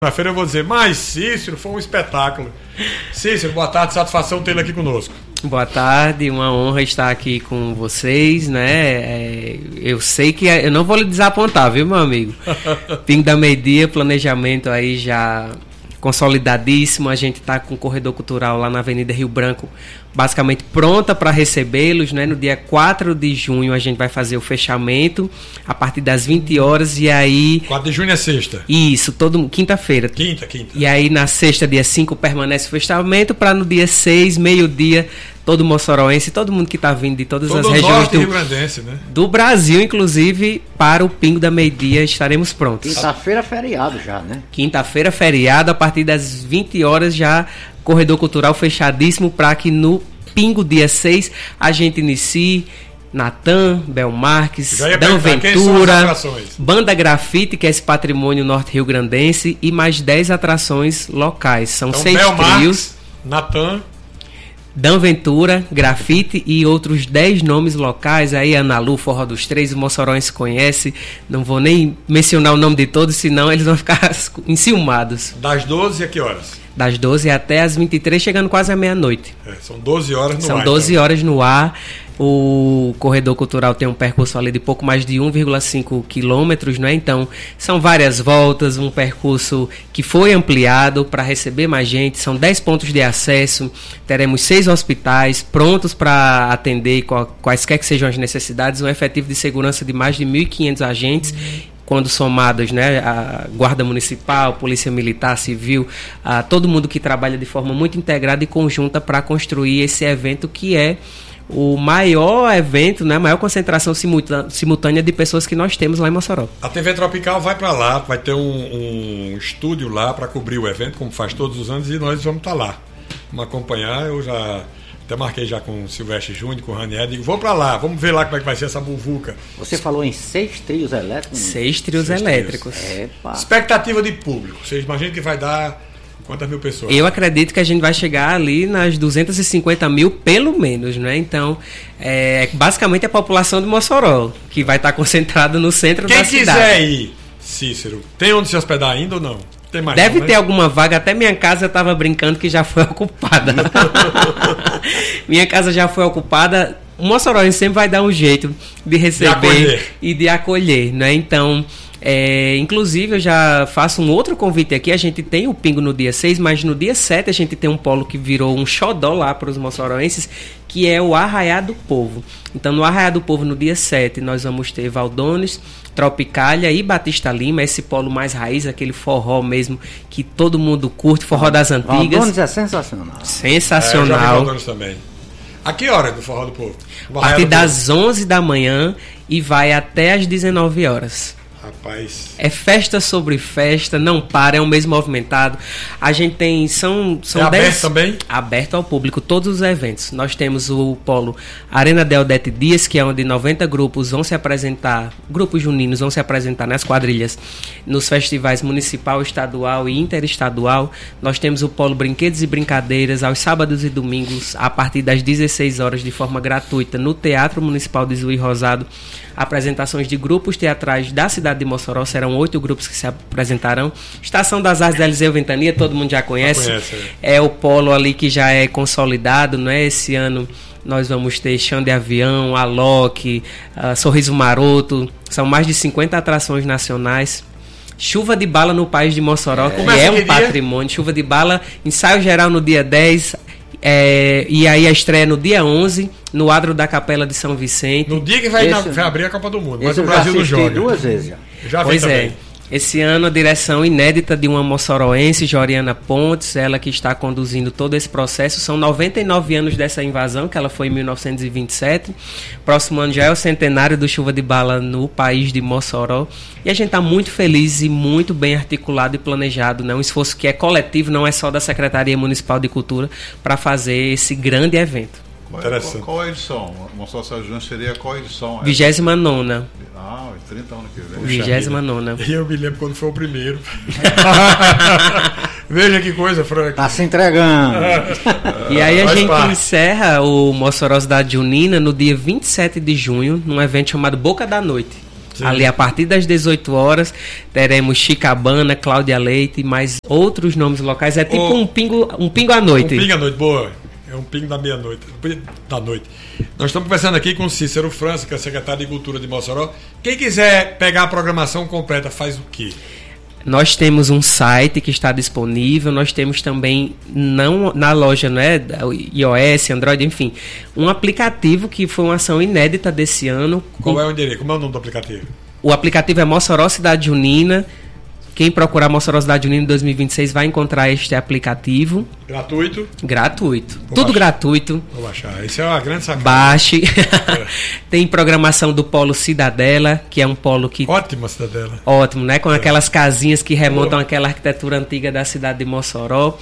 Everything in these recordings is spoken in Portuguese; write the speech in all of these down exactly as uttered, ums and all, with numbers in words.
Na feira eu vou dizer, mas Cícero, foi um espetáculo. Cícero, boa tarde, satisfação tê-lo aqui conosco. Boa tarde, uma honra estar aqui com vocês, né? É, eu sei que eu não vou lhe desapontar, viu, meu amigo? Pingo da Meio-Dia, planejamento aí já consolidadíssimo. A gente está com o corredor cultural lá na Avenida Rio Branco, basicamente pronta para recebê-los, né? No dia quatro de junho a gente vai fazer o fechamento a partir das vinte horas e aí... quatro de junho é sexta? Isso, todo quinta-feira. Quinta, quinta. E aí na sexta, dia cinco, permanece o fechamento para no dia seis, meio-dia, todo moçoroense, todo mundo que está vindo de todas todo as regiões do, rio-grandense, né? do Brasil, inclusive, para o Pingo da Meio-Dia estaremos prontos. Quinta-feira feriado já, né? Quinta-feira feriado, a partir das vinte horas já, corredor cultural fechadíssimo para que no Pingo dia seis a gente inicie Natan, Bel Marques, Dan Ventura, Banda Grafite, que é esse patrimônio norte rio-grandense, e mais dez atrações locais. São então, seis Bel trios. Marques, Natan, Dan Ventura, Grafite e outros dez nomes locais. Aí Analu, Forró dos Três, o Moçoroense conhece. Não vou nem mencionar o nome de todos, senão eles vão ficar enciumados. Das doze a que horas? Das doze até as vinte e três, chegando quase à meia-noite. É, são doze horas no são ar. São doze então. horas no ar. O corredor cultural tem um percurso ali de pouco mais de um vírgula cinco quilômetros, né? Então, são várias voltas, um percurso que foi ampliado para receber mais gente. São dez pontos de acesso, teremos seis hospitais prontos para atender quaisquer que sejam as necessidades, um efetivo de segurança de mais de mil e quinhentos agentes, quando somados, né, a Guarda Municipal, Polícia Militar, Civil, a todo mundo que trabalha de forma muito integrada e conjunta para construir esse evento que é o maior evento, né, a maior concentração simultânea de pessoas que nós temos lá em Mossoró. A T V Tropical vai para lá, vai ter um, um estúdio lá para cobrir o evento, como faz todos os anos, e nós vamos estar lá. Vamos acompanhar, eu já... até marquei já com o Silvestre Júnior, com o Ranier, digo, vou pra lá, vamos ver lá como é que vai ser essa buvuca. Você falou em seis trios elétricos? Seis trios seis elétricos. Trios. Expectativa de público, vocês imaginam que vai dar quantas mil pessoas? Eu acredito que a gente vai chegar ali nas duzentos e cinquenta mil, pelo menos, né? Então, é basicamente a população de Mossoró, que vai estar concentrada no centro Quem da cidade. Quem quiser ir, Cícero, tem onde se hospedar ainda ou não? Tem mais Deve não, ter né? alguma vaga, até minha casa eu estava brincando que já foi ocupada. Minha casa já foi ocupada. O Moçoroense sempre vai dar um jeito de receber de e de acolher, né? Então, é, inclusive eu já faço um outro convite aqui. A gente tem o Pingo no dia seis, mas no dia sete a gente tem um polo que virou um xodó lá para os moçoroenses, que é o Arraiá do Povo. Então, no Arraiá do Povo, no dia sete, nós vamos ter Valdones, Tropicália e Batista Lima, esse polo mais raiz, aquele forró mesmo que todo mundo curte, forró das antigas. Valdones é sensacional. Sensacional. É, eu já vi Valdones também. A que hora do forró do povo? A partir das onze da manhã e vai até as dezenove horas. Rapaz. É festa sobre festa, não para, é um mês movimentado. A gente tem, são, são é dez... aberto também? Aberto ao público, todos os eventos. Nós temos o polo Arena Deodete Dias, que é onde noventa grupos vão se apresentar, grupos juninos vão se apresentar nas quadrilhas, nos festivais municipal, estadual e interestadual. Nós temos o polo Brinquedos e Brincadeiras, aos sábados e domingos, a partir das dezesseis horas, de forma gratuita, no Teatro Municipal de Juiz Rosado. Apresentações de grupos teatrais da cidade de Mossoró, serão oito grupos que se apresentarão. Estação das Artes da Eliseu Ventania, todo mundo já conhece, já conhece é. é o polo ali que já é consolidado, né? Esse ano nós vamos ter Chão de Avião, Alok, uh, Sorriso Maroto, são mais de cinquenta atrações nacionais. Chuva de Bala no País de Mossoró, é. que Começa é um patrimônio. Dia? Chuva de Bala, ensaio geral no dia dez, É, e aí a estreia no dia onze, no adro da Capela de São Vicente. No dia que vai, esse, na, vai abrir a Copa do Mundo, mas o Brasil não joga. duas vezes já. já pois também. é. Esse ano a direção inédita de uma moçoroense, Joriana Pontes, ela que está conduzindo todo esse processo. São noventa e nove anos dessa invasão, que ela foi em mil novecentos e vinte e sete. Próximo ano já é o centenário do Chuva de Bala no País de Mossoró. E a gente está muito feliz e muito bem articulado e planejado, né? Um esforço que é coletivo, não é só da Secretaria Municipal de Cultura, para fazer esse grande evento. Qual, qual, qual a edição? Mossoró São João seria qual edição? vigésima nona. Ah, trinta anos que vem. vigésima nona. E eu me lembro quando foi o primeiro. Veja que coisa, Frank. Tá se entregando. E aí a Faz gente parte. encerra o Mossoró Cidade Junina no dia vinte e sete de junho, num evento chamado Boca da Noite. Sim. Ali a partir das dezoito horas teremos Chicabana, Cláudia Leite e mais outros nomes locais. É tipo O- um pingo, um pingo à noite. Um pingo à noite, boa. É um pingo da meia-noite. Da noite. Nós estamos conversando aqui com o Cícero França, que é secretário de Cultura de Mossoró. Quem quiser pegar a programação completa, faz o quê? Nós temos um site que está disponível, nós temos também não na loja, né, iOS, Android, enfim, um aplicativo que foi uma ação inédita desse ano. Qual é o endereço? Como é o nome do aplicativo? O aplicativo é Mossoró Cidade Junina. Quem procurar Mossoró Cidade Junina em dois mil e vinte e seis vai encontrar este aplicativo Gratuito. gratuito. Vou Tudo baixar. gratuito. Vou baixar. Isso é uma grande sacada. Baixe. Tem programação do Polo Cidadela, que é um polo que Ótima cidadela. ótimo, né? Com É. aquelas casinhas que remontam Boa. àquela arquitetura antiga da cidade de Mossoró.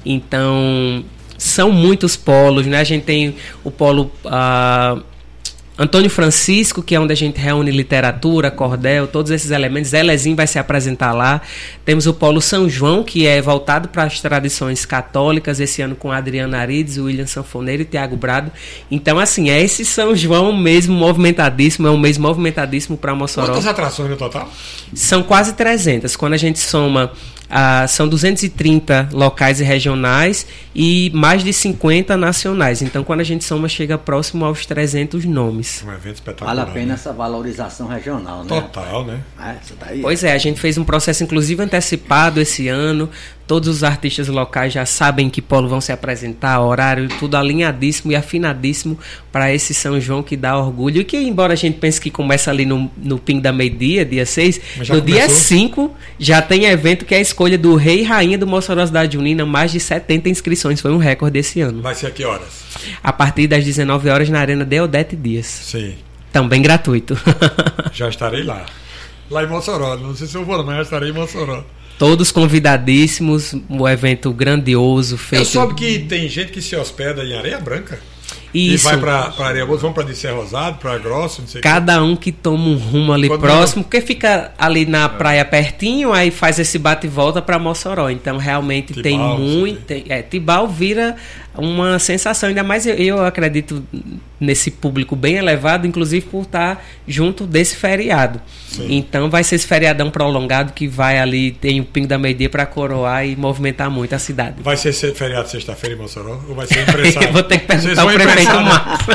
Então, são muitos polos, né? A gente tem o polo ah, Antônio Francisco, que é onde a gente reúne literatura, cordel, todos esses elementos. Zelezinho vai se apresentar lá. Temos o polo São João, que é voltado para as tradições católicas, esse ano com Adriana Arides, William Sanfoneiro e Tiago Brado. Então, assim, é esse São João mesmo movimentadíssimo, é um mês movimentadíssimo para Mossoró. Quantas atrações no total? São quase trezentas. Quando a gente soma, ah, são duzentos e trinta locais e regionais e mais de cinquenta nacionais. Então, quando a gente soma, chega próximo aos trezentos nomes. Um evento espetacular. Vale a pena né? essa valorização regional, né? Total, né? É, isso daí. Pois é, a gente fez um processo, inclusive, antecipado esse ano. Todos os artistas locais já sabem que polo vão se apresentar, horário, tudo alinhadíssimo e afinadíssimo para esse São João que dá orgulho. E que, embora a gente pense que começa ali no, no ping da meio-dia, dia seis, Mas já no dia começou? cinco já tem evento que é a escolha do rei e rainha do Mossoró Cidade Junina, mais de setenta inscrições, foi um recorde esse ano. Vai ser a que horas? A partir das dezenove horas na Arena Deodete Dias. Sim. Também gratuito. Já estarei lá. Lá em Mossoró. Não sei se eu vou, mas já estarei em Mossoró. Todos convidadíssimos, um evento grandioso, feito... Eu soube que tem gente que se hospeda em Areia Branca. Isso. E vai para Areia Boa, vão para Disser Rosado, para Grosso, não sei o Cada um que toma um rumo ali Quando próximo, porque fica ali na praia pertinho, aí faz esse bate e volta para Mossoró. Então, realmente Tibau, tem não sei muito. o Tem, é, Tibau vira uma sensação, ainda mais eu, eu acredito nesse público bem elevado, inclusive por estar junto desse feriado. Sim. Então, vai ser esse feriadão prolongado que vai ali, tem o pingo da meia-dia para coroar e movimentar muito a cidade. Vai ser feriado sexta-feira em Mossoró? Ou vai ser imprensado? Eu vou ter que Vocês perguntar vão ao prefeito imprensar, né? Márcio.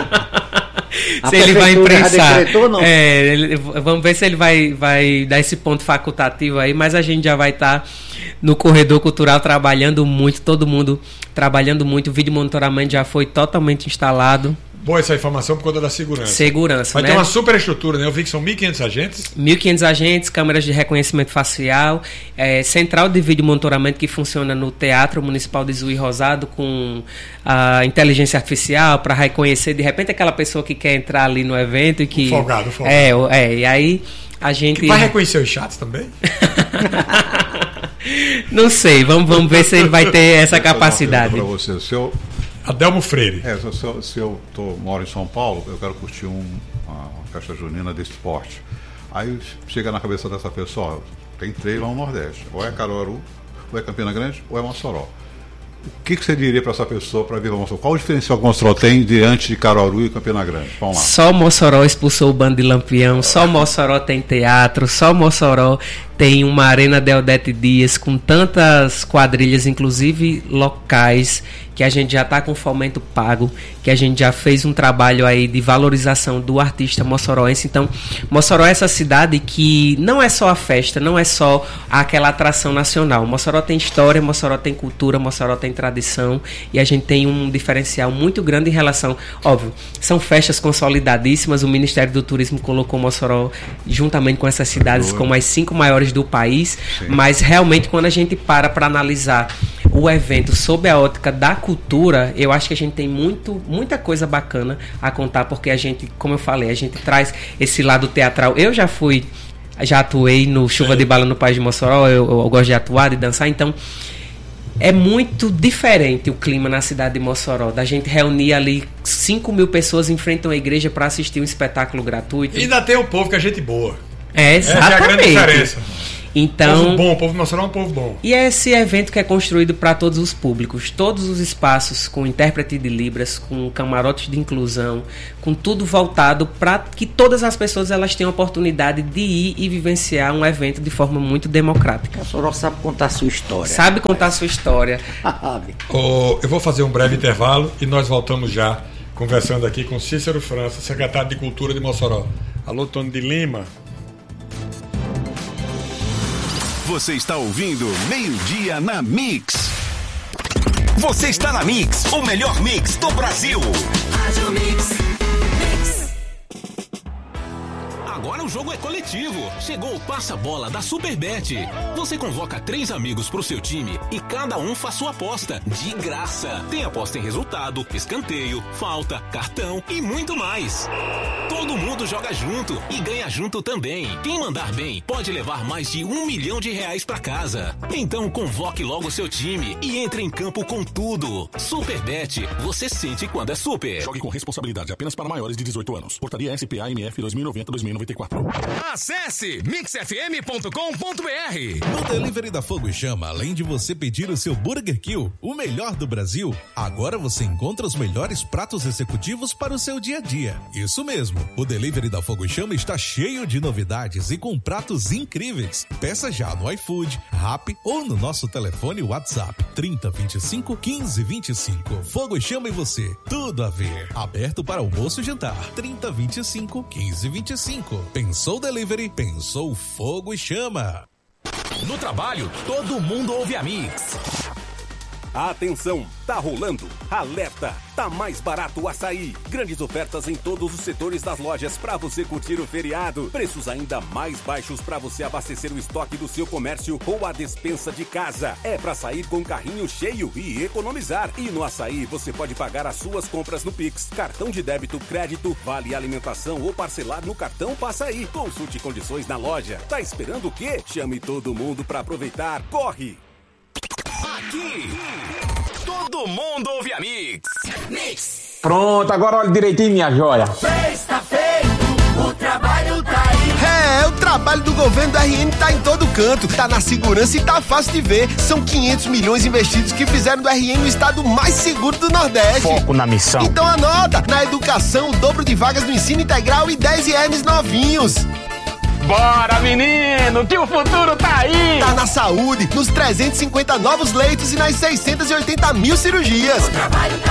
A Se ele vai prefeitura já imprensar. decretou ou não? É, ele- vamos ver se ele vai, vai dar esse ponto facultativo aí, mas a gente já vai estar no corredor cultural trabalhando muito, todo mundo trabalhando muito. O vídeo monitoramento já foi totalmente instalado. Boa essa informação por conta da segurança. Segurança, Vai né? ter uma super estrutura, né? Eu vi que são mil e quinhentos agentes. mil e quinhentos agentes, câmeras de reconhecimento facial, é, central de vídeo monitoramento que funciona no Teatro Municipal de Zuí Rosado com a inteligência artificial para reconhecer de repente aquela pessoa que quer entrar ali no evento e que O folgado, o folgado. É, o- é, e aí a gente Vai reconhecer os chats também? não sei, vamos, vamos ver se ele vai ter essa capacidade. Para você, se eu, Adelmo Freire. é, se eu, se eu tô, moro em São Paulo, eu quero curtir um, uma, uma festa junina desse porte. Aí chega na cabeça dessa pessoa, ó, tem três lá no Nordeste. Ou é Caruaru, ou é Campina Grande, ou é Mossoró. O que, que você diria para essa pessoa para vir a Mossoró? Qual o diferencial que Mossoró tem diante de Caruaru e Campina Grande? Vamos lá. Só Mossoró expulsou o bando de Lampião, só Mossoró tem teatro, só Mossoró tem uma Arena Deodete Dias com tantas quadrilhas, inclusive locais, que a gente já está com fomento pago, que a gente já fez um trabalho aí de valorização do artista mossoroense. Então, Mossoró é essa cidade que não é só a festa, não é só aquela atração nacional. Mossoró tem história, Mossoró tem cultura, Mossoró tem tradição, e a gente tem um diferencial muito grande em relação, óbvio, são festas consolidadíssimas, o Ministério do Turismo colocou Mossoró juntamente com essas cidades Boa. como as cinco maiores do país, Sim. mas realmente quando a gente para para analisar o evento sob a ótica da cultura, eu acho que a gente tem muito, muita coisa bacana a contar, porque a gente, como eu falei, a gente traz esse lado teatral. Eu já fui, já atuei no Chuva Sim. de Bala no País de Mossoró, eu, eu gosto de atuar, de dançar, então é muito diferente o clima na cidade de Mossoró, da gente reunir ali cinco mil pessoas em frente a uma igreja para assistir um espetáculo gratuito. E ainda tem o povo que é gente boa. É, Essa é a grande exatamente. diferença. Então, povo bom, o povo de Mossoró é um povo bom. E é esse evento que é construído para todos os públicos, todos os espaços com intérprete de Libras, com camarotes de inclusão, com tudo voltado para que todas as pessoas elas tenham a oportunidade de ir e vivenciar um evento de forma muito democrática. Mossoró sabe contar a sua história. Sabe contar a sua história. oh, eu vou fazer um breve intervalo e nós voltamos já conversando aqui com Cícero França, secretário de Cultura de Mossoró. Alô, Tony de Lima. Você está ouvindo Meio-Dia na Mix. Você está na Mix, o melhor mix do Brasil. Rádio Mix. Mix. Agora o jogo é coletivo. Chegou o passa-bola da Superbet. Você convoca três amigos pro seu time e cada um faz sua aposta de graça. Tem aposta em resultado, escanteio, falta, cartão e muito mais. Todo mundo joga junto e ganha junto também. Quem mandar bem pode levar mais de um milhão de reais pra casa. Então convoque logo seu time e entre em campo com tudo. Superbet, você sente quando é super. Jogue com responsabilidade apenas para maiores de dezoito anos. Portaria S P A M F dois mil e noventa a dois mil e noventa e quatro. Acesse mix f m ponto com ponto b r. No Delivery da Fogo e Chama, além de você pedir o seu Burger Kill, o melhor do Brasil, agora você encontra os melhores pratos executivos para o seu dia a dia. Isso mesmo, o Delivery da Fogo e Chama está cheio de novidades e com pratos incríveis. Peça já no iFood, Rappi ou no nosso telefone WhatsApp trinta, vinte e cinco, quinze, vinte e cinco. Fogo e Chama e você, tudo a ver. Aberto para almoço e jantar, trinta, vinte e cinco, quinze, vinte e cinco. Pensou Delivery, pensou Fogo e Chama. No trabalho, todo mundo ouve a Mix. Atenção, tá rolando. Alerta, tá mais barato o açaí. Grandes ofertas em todos os setores das lojas para você curtir o feriado. Preços ainda mais baixos para você abastecer o estoque do seu comércio ou a despensa de casa. É para sair com carrinho cheio e economizar. E no açaí você pode pagar as suas compras no Pix, cartão de débito, crédito, vale alimentação ou parcelar no cartão Passa Aí. Consulte condições na loja. Tá esperando o quê? Chame todo mundo para aproveitar. Corre! Aqui, todo mundo ouve a Mix. Mix. Pronto, agora olha direitinho, minha joia. Está feito, o trabalho tá aí. É, o trabalho do governo do R N tá em todo canto, tá na segurança e tá fácil de ver. São quinhentos milhões investidos que fizeram do R N o estado mais seguro do Nordeste. Foco na missão. Então anota, na educação, o dobro de vagas no ensino integral e dez I Rs novinhos. Bora, menino, que o futuro tá aí! Tá na saúde, nos trezentos e cinquenta novos leitos e nas seiscentas e oitenta mil cirurgias.